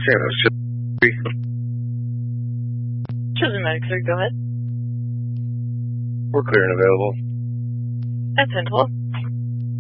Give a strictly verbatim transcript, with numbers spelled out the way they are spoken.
San Jose. Children Medical, go ahead. We're clear and available. That's Central.